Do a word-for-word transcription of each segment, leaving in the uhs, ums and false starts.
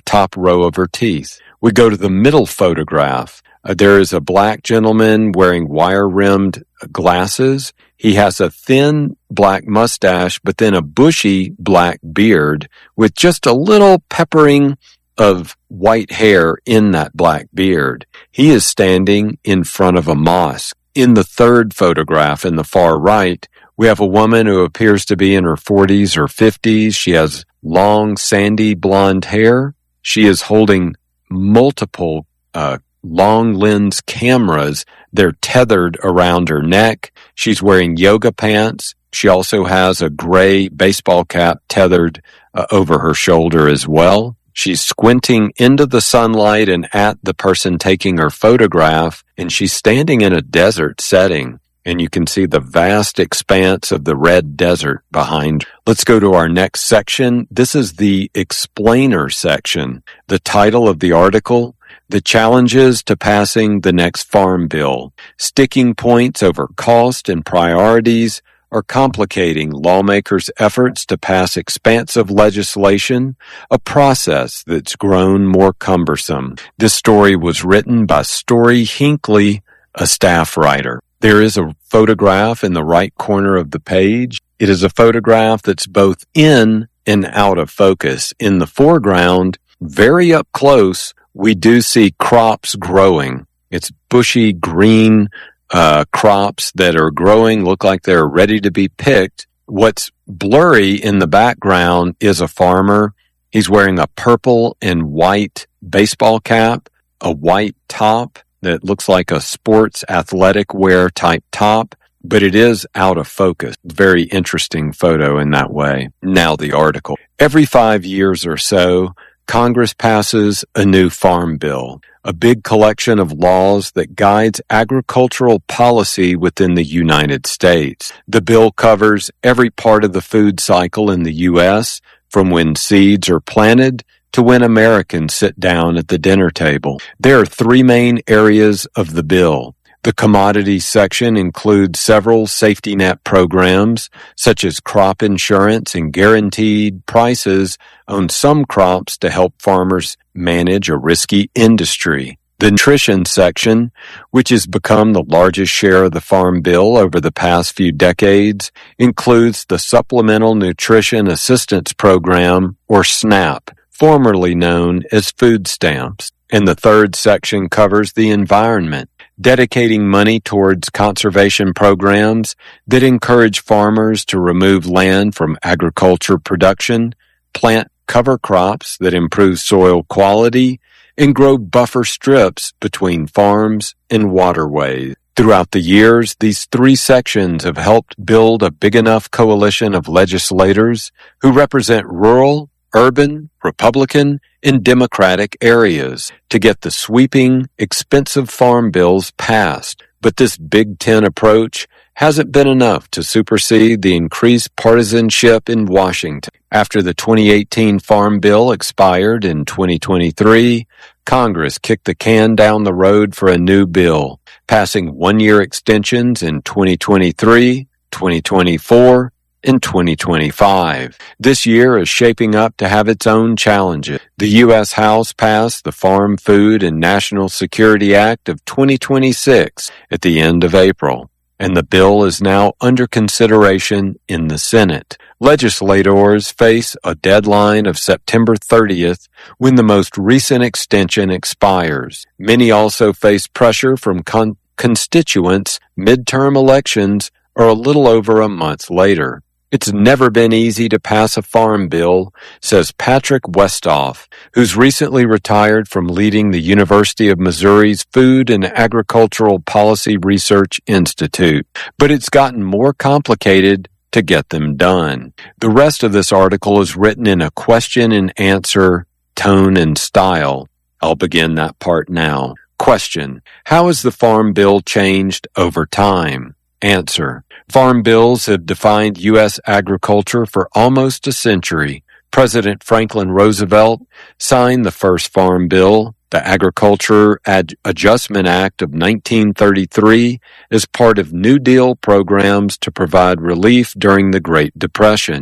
top row of her teeth. We go to the middle photograph. Uh, there is a black gentleman wearing wire-rimmed glasses. He has a thin black mustache, but then a bushy black beard with just a little peppering of white hair in that black beard. He is standing in front of a mosque. In the third photograph in the far right, we have a woman who appears to be in her forties or fifties. She has long, sandy blonde hair. She is holding multiple uh long lens cameras. They're tethered around her neck. She's wearing yoga pants. She also has a gray baseball cap tethered uh, over her shoulder as well. She's squinting into the sunlight and at the person taking her photograph, and she's standing in a desert setting, and you can see the vast expanse of the red desert behind. Let's go to our next section. This is the explainer section. The title of the article: The Challenges to Passing the Next Farm Bill. Sticking points over cost and priorities are complicating lawmakers' efforts to pass expansive legislation, a process that's grown more cumbersome. This story was written by Story Hinckley, a staff writer. There is a photograph in the right corner of the page. It is a photograph that's both in and out of focus. In the foreground, very up close, we do see crops growing. It's bushy green uh crops that are growing, look like they're ready to be picked. What's blurry in the background is a farmer. He's wearing a purple and white baseball cap, a white top that looks like a sports athletic wear type top, but it is out of focus. Very interesting photo in that way. Now the article. Every five years or so, Congress passes a new farm bill, a big collection of laws that guides agricultural policy within the United States. The bill covers every part of the food cycle in the U S, from when seeds are planted to when Americans sit down at the dinner table. There are three main areas of the bill. The commodities section includes several safety net programs, such as crop insurance and guaranteed prices on some crops to help farmers manage a risky industry. The nutrition section, which has become the largest share of the Farm Bill over the past few decades, includes the Supplemental Nutrition Assistance Program, or SNAP, formerly known as food stamps. And the third section covers the environment, dedicating money towards conservation programs that encourage farmers to remove land from agriculture production, plant cover crops that improve soil quality, and grow buffer strips between farms and waterways. Throughout the years, these three sections have helped build a big enough coalition of legislators who represent rural, urban, Republican, and Democratic areas to get the sweeping, expensive farm bills passed. But this Big Ten approach hasn't been enough to supersede the increased partisanship in Washington. After the twenty eighteen Farm Bill expired in twenty twenty-three, Congress kicked the can down the road for a new bill, passing one-year extensions in twenty twenty-three, twenty twenty-four, in twenty twenty-five. This year is shaping up to have its own challenges. The U S House passed the Farm, Food, and National Security Act of twenty twenty-six at the end of April, and the bill is now under consideration in the Senate. Legislators face a deadline of September thirtieth when the most recent extension expires. Many also face pressure from con- constituents. Midterm elections are a little over a month later. It's never been easy to pass a farm bill, says Patrick Westhoff, who's recently retired from leading the University of Missouri's Food and Agricultural Policy Research Institute. But it's gotten more complicated to get them done. The rest of this article is written in a question and answer tone and style. I'll begin that part now. Question: how has the Farm Bill changed over time? Answer: farm bills have defined U S agriculture for almost a century. President Franklin Roosevelt signed the first Farm Bill, the Agriculture Ad- Adjustment Act of nineteen thirty-three, as part of New Deal programs to provide relief during the Great Depression.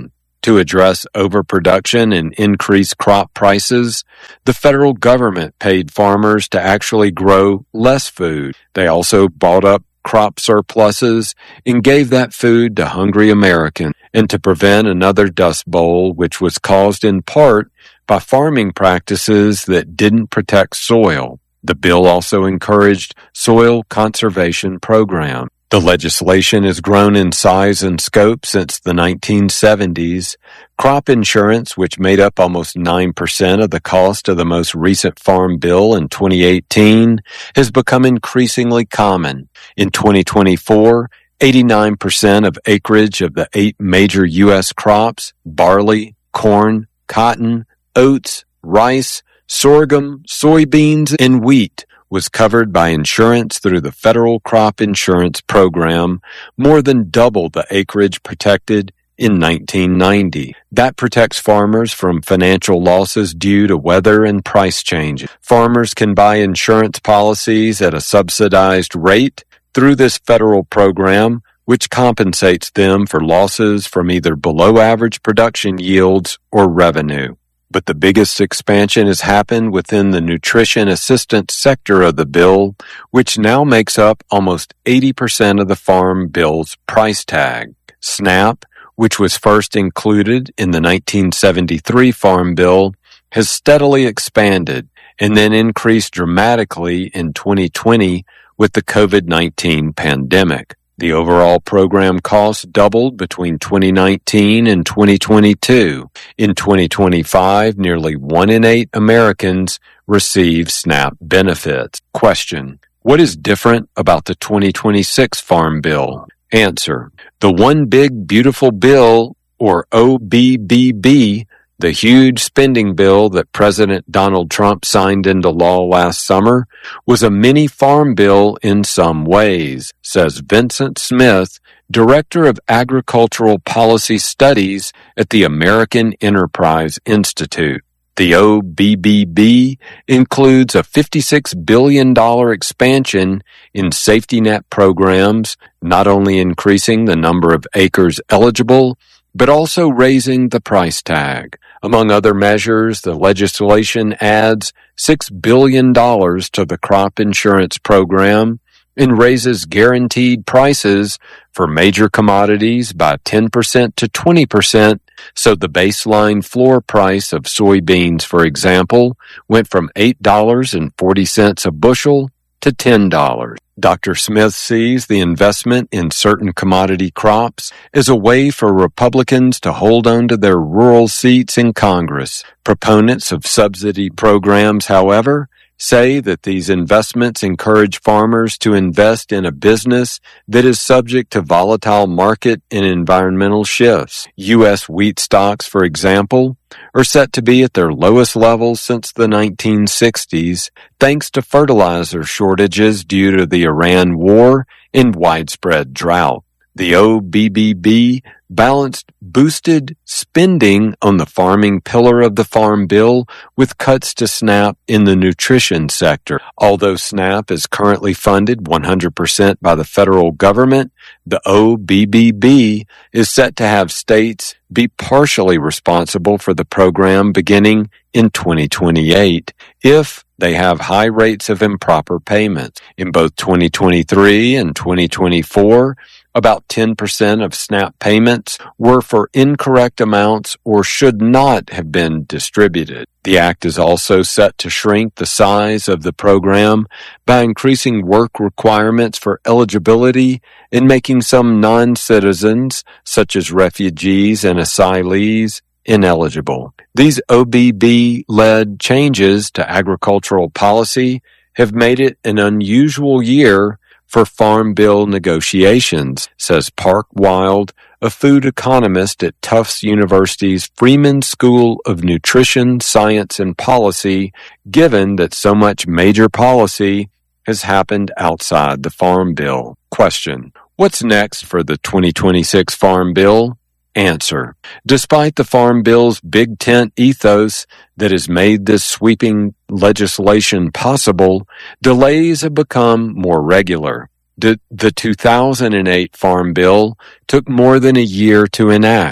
To address overproduction and increase crop prices, the federal government paid farmers to actually grow less food. They also bought up crop surpluses and gave that food to hungry Americans. And to prevent another Dust Bowl, which was caused in part by farming practices that didn't protect soil, the bill also encouraged soil conservation programs. The legislation has grown in size and scope since the nineteen seventies. Crop insurance, which made up almost nine percent of the cost of the most recent farm bill in twenty eighteen, has become increasingly common. In twenty twenty-four, eighty-nine percent of acreage of the eight major U S crops, barley, corn, cotton, oats, rice, sorghum, soybeans, and wheat, was covered by insurance through the Federal Crop Insurance Program, more than double the acreage protected in nineteen ninety. That protects farmers from financial losses due to weather and price changes. Farmers can buy insurance policies at a subsidized rate through this federal program, which compensates them for losses from either below average production yields or revenue. But the biggest expansion has happened within the nutrition assistance sector of the bill, which now makes up almost eighty percent of the farm bill's price tag. SNAP, which was first included in the nineteen seventy-three Farm Bill, has steadily expanded and then increased dramatically in twenty twenty with the COVID nineteen pandemic. The overall program cost doubled between twenty nineteen and twenty twenty-two. In twenty twenty-five, nearly one in eight Americans receive SNAP benefits. Question: what is different about the twenty twenty-six Farm Bill? Answer: the One Big Beautiful Bill, or O B B B, the huge spending bill that President Donald Trump signed into law last summer, was a mini farm bill in some ways, says Vincent Smith, Director of Agricultural Policy Studies at the American Enterprise Institute. The O B B B includes a fifty-six billion dollars expansion in safety net programs, not only increasing the number of acres eligible, but also raising the price tag. Among other measures, the legislation adds six billion dollars to the crop insurance program and raises guaranteed prices for major commodities by ten percent to twenty percent, so the baseline floor price of soybeans, for example, went from eight dollars and forty cents a bushel to ten dollars. Doctor Smith sees the investment in certain commodity crops as a way for Republicans to hold on to their rural seats in Congress. Proponents of subsidy programs, however, say that these investments encourage farmers to invest in a business that is subject to volatile market and environmental shifts. U S wheat stocks, for example, are set to be at their lowest levels since the nineteen sixties, thanks to fertilizer shortages due to the Iran war and widespread drought. The O B B B balanced boosted spending on the farming pillar of the Farm Bill with cuts to SNAP in the nutrition sector. Although SNAP is currently funded one hundred percent by the federal government, the O B B B is set to have states be partially responsible for the program beginning in twenty twenty-eight if they have high rates of improper payments. In both twenty twenty-three and twenty twenty-four, about ten percent of SNAP payments were for incorrect amounts or should not have been distributed. The act is also set to shrink the size of the program by increasing work requirements for eligibility and making some non-citizens, such as refugees and asylees, ineligible. These O B B-led changes to agricultural policy have made it an unusual year for Farm Bill negotiations, says Park Wild, a food economist at Tufts University's Freeman School of Nutrition, Science, and Policy, given that so much major policy has happened outside the Farm Bill. Question: what's next for the twenty twenty-six Farm Bill? Answer: despite the Farm Bill's big tent ethos that has made this sweeping legislation possible, delays have become more regular. The, the two thousand eight Farm Bill took more than a year to enact. The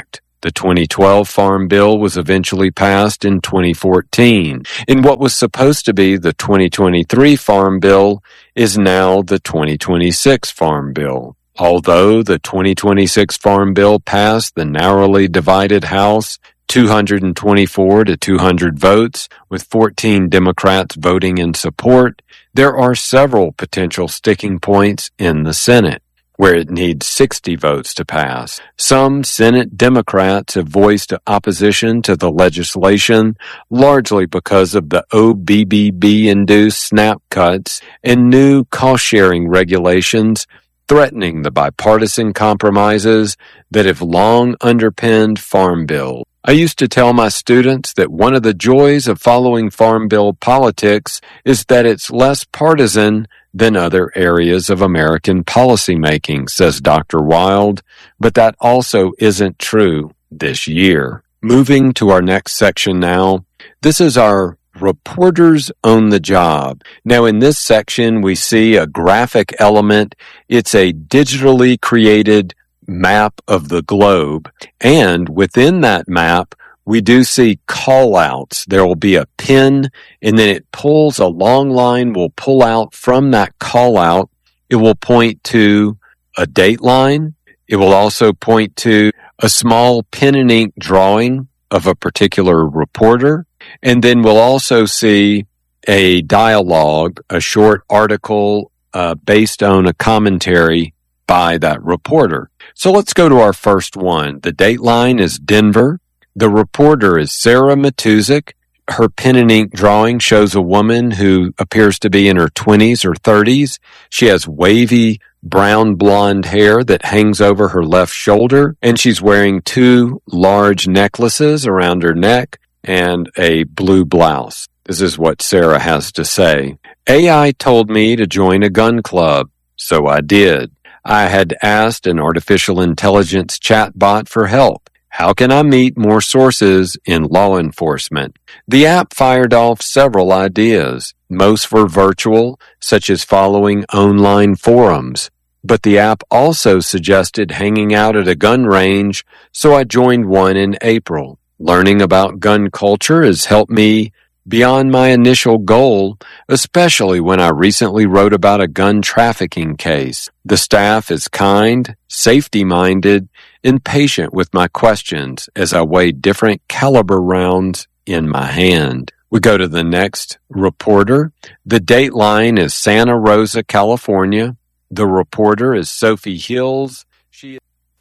The twenty twelve Farm Bill was eventually passed in twenty fourteen. And what was supposed to be the twenty twenty-three Farm Bill is now the twenty twenty-six Farm Bill. Although the twenty twenty-six Farm Bill passed the narrowly divided House two hundred twenty-four to two hundred votes, with fourteen Democrats voting in support, there are several potential sticking points in the Senate, where it needs sixty votes to pass. Some Senate Democrats have voiced opposition to the legislation, largely because of the O B B B-induced SNAP cuts and new cost-sharing regulations threatening the bipartisan compromises that have long underpinned Farm Bill. I used to tell my students that one of the joys of following Farm Bill politics is that it's less partisan than other areas of American policymaking, says Doctor Wild, but that also isn't true this year. Moving to our next section now, this is our Reporters on the Job. Now, in this section, we see a graphic element. It's a digitally created map of the globe, and within that map, we do see call-outs. There will be a pin, and then it pulls, a long line will pull out from that call-out. It will point to a date line. It will also point to a small pen and ink drawing of a particular reporter. And then we'll also see a dialogue, a short article uh, based on a commentary by that reporter. So let's go to our first one. The date line is Denver. The reporter is Sarah Matuzik. Her pen and ink drawing shows a woman who appears to be in her twenties or thirties. She has wavy brown blonde hair that hangs over her left shoulder, and she's wearing two large necklaces around her neck and a blue blouse. This is what Sarah has to say. A I told me to join a gun club, so I did. I had asked an artificial intelligence chatbot for help. How can I meet more sources in law enforcement? The app fired off several ideas. Most were virtual, such as following online forums. But the app also suggested hanging out at a gun range, so I joined one in April. Learning about gun culture has helped me beyond my initial goal, especially when I recently wrote about a gun trafficking case. The staff is kind, safety-minded, and patient with my questions as I weigh different caliber rounds in my hand. We go to the next reporter. The date line is Santa Rosa, California. The reporter is Sophie Hills. She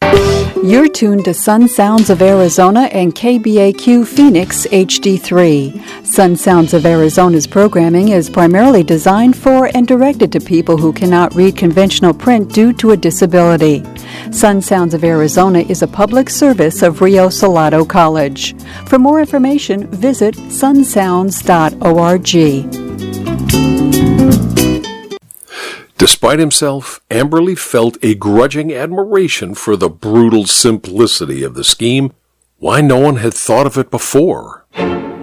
You're tuned to Sun Sounds of Arizona and K B A Q Phoenix H D three. Sun Sounds of Arizona's programming is primarily designed for and directed to people who cannot read conventional print due to a disability. Sun Sounds of Arizona is a public service of Rio Salado College. For more information, visit sun sounds dot org. Despite himself, Amberly felt a grudging admiration for the brutal simplicity of the scheme. Why no one had thought of it before?